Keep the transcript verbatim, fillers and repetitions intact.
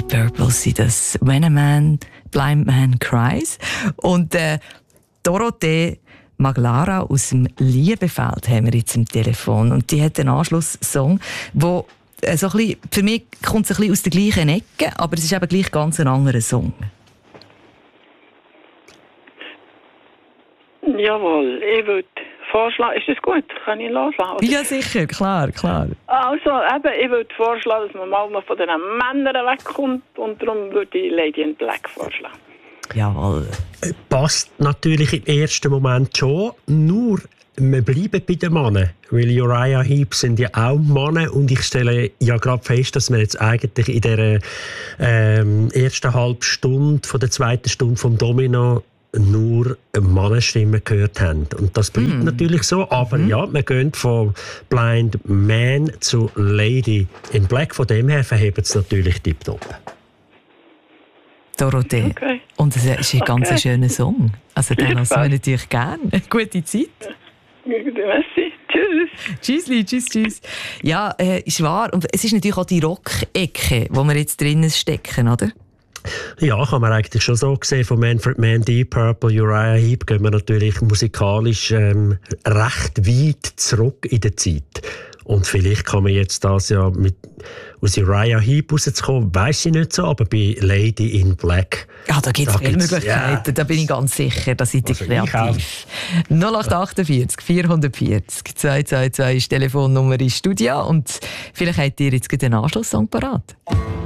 Deep Purple sind das «When a Man, Blind Man Cries». Und äh, Dorothee Maglara aus dem Liebefeld haben wir jetzt im Telefon. Und die hat einen Anschlusssong, wo äh, so ein bisschen, für mich kommt es ein bisschen aus der gleichen Ecke, aber es ist eben gleich ganz ein anderer Song. Jawohl, ich würde vorschlagen, ist das gut? Kann ich loslassen? Ja, sicher, klar, klar. Also, eben, ich würde vorschlagen, dass man mal noch von den Männern wegkommt und darum würde ich Lady in Black vorschlagen. Jawohl. Passt natürlich im ersten Moment schon, nur wir bleiben bei den Männern, weil Uriah Heep sind ja auch Männer und ich stelle ja gerade fest, dass wir jetzt eigentlich in der ähm, ersten halben Stunde von der zweiten Stunde vom Domino nur Mannenstimmen gehört haben. Und das bleibt mm. natürlich so, aber mm. ja, wir gehen von Blind Man zu Lady in Black, von dem her verhebt es natürlich tipptopp. Dorothee. Okay. Und es ist ein ganz okay. schöner Song. Also den lassen wir natürlich gerne. Gute Zeit. Merci. Tschüss. Tschüssli, tschüss, tschüss. Ja, äh, ist wahr. Und es ist natürlich auch die Rock-Ecke, wo wir jetzt drinnen stecken, oder? Ja, kann man eigentlich schon so sehen. Von Manfred Mann, Deep Purple, Uriah Heep gehen wir natürlich musikalisch ähm, recht weit zurück in der Zeit. Und vielleicht kann man jetzt das ja mit aus Uriah Heep rauszukommen, weiss ich nicht so, aber bei Lady in Black. Ja, da gibt es viele Möglichkeiten, ja. Da bin ich ganz sicher, da seid ihr also kreativ. null acht achtundvierzig vierhundertvierzig zwei zwei zwei ist die Telefonnummer im Studio und vielleicht habt ihr jetzt einen Anschlusssong parat.